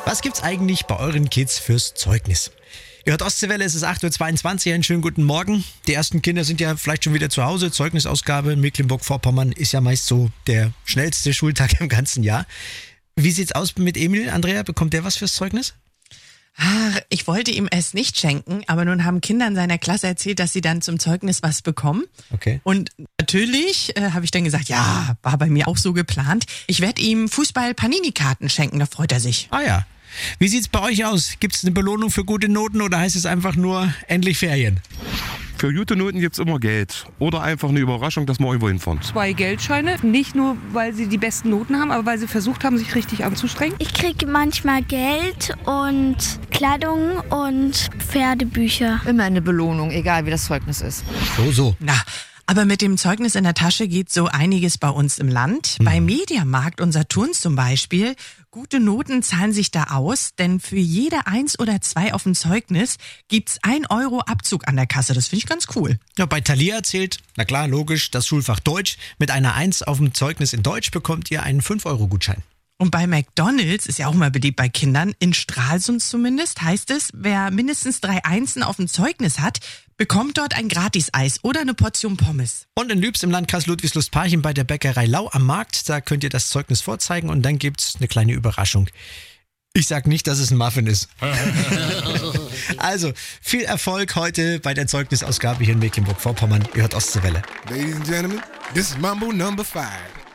Was gibt's eigentlich bei euren Kids fürs Zeugnis? Ihr hört Ostseewelle, es ist 8.22 Uhr, einen schönen guten Morgen. Die ersten Kinder sind ja vielleicht schon wieder zu Hause. Zeugnisausgabe in Mecklenburg-Vorpommern ist ja meist so der schnellste Schultag im ganzen Jahr. Wie sieht's aus mit Emil? Andrea, bekommt der was fürs Zeugnis? Ich wollte ihm es nicht schenken, aber nun haben Kinder in seiner Klasse erzählt, dass sie dann zum Zeugnis was bekommen. Okay. Und natürlich habe ich dann gesagt, ja, war bei mir auch so geplant. Ich werde ihm Fußball-Panini-Karten schenken, da freut er sich. Ah ja. Wie sieht's bei euch aus? Gibt's eine Belohnung für gute Noten oder heißt es einfach nur endlich Ferien? Für gute Noten gibt's immer Geld oder einfach eine Überraschung, dass wir irgendwo hinfahren. 2 Geldscheine, nicht nur, weil sie die besten Noten haben, aber weil sie versucht haben, sich richtig anzustrengen. Ich kriege manchmal Geld und Kleidung und Pferdebücher. Immer eine Belohnung, egal wie das Zeugnis ist. So. Na, aber mit dem Zeugnis in der Tasche geht so einiges bei uns im Land. Bei Mediamarkt und Saturns zum Beispiel. Gute Noten zahlen sich da aus, denn für jede 1 oder 2 auf dem Zeugnis gibt's 1 Euro Abzug an der Kasse. Das finde ich ganz cool. Ja, bei Thalia erzählt, na klar, logisch, das Schulfach Deutsch. Mit einer 1 auf dem Zeugnis in Deutsch bekommt ihr einen 5-Euro-Gutschein. Und bei McDonald's, ist ja auch mal beliebt bei Kindern, in Stralsund zumindest, heißt es, wer mindestens 3 Einsen auf dem Zeugnis hat, bekommt dort ein Gratis-Eis oder eine Portion Pommes. Und in Lübs im Landkreis Ludwigslust-Parchim bei der Bäckerei Lau am Markt, da könnt ihr das Zeugnis vorzeigen und dann gibt's eine kleine Überraschung. Ich sag nicht, dass es ein Muffin ist. Also, viel Erfolg heute bei der Zeugnisausgabe hier in Mecklenburg-Vorpommern. Ihr hört Ostseewelle. Ladies and gentlemen, this is Mambo number 5.